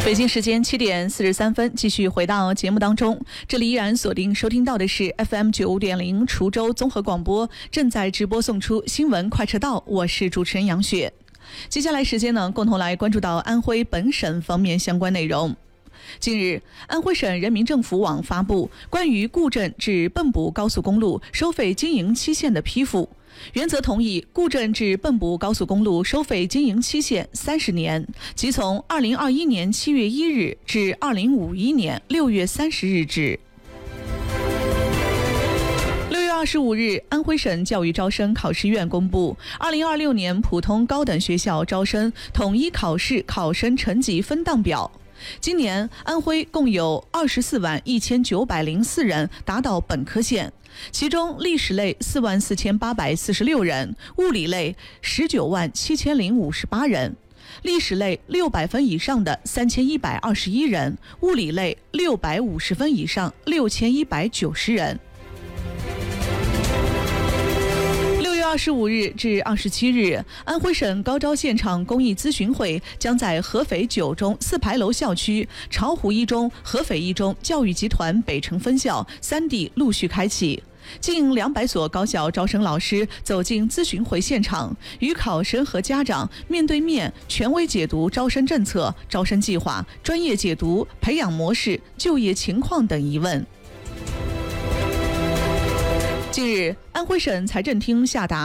北京时间7点43分，继续回到节目当中。这里依然锁定收听到的是 FM95.0 滁州综合广播，正在直播送出新闻快车道，我是主持人杨雪。接下来时间呢，共同来关注到安徽本省方面相关内容。近日，安徽省人民政府网发布关于固镇至蚌埠高速公路收费经营期限的批复，原则同意固镇至蚌埠高速公路收费经营期限30年，即从2021年7月1日至2051年6月30日止。6月25日，安徽省教育招生考试院公布2026年普通高等学校招生统一考试考生成绩分档表。今年安徽共有241904人达到本科线，其中历史类44846人，物理类197058人，历史类600分以上的3121人，物理类650分以上6190人。25日至27日，安徽省高招现场公益咨询会将在合肥9中4牌楼校区、巢湖一中、合肥一中教育集团北城分校3地陆续开启。近200所高校招生老师走进咨询会现场，与考生和家长面对面权威解读招生政策、招生计划，专业解读培养模式、就业情况等疑问。近日，安徽省财政厅下达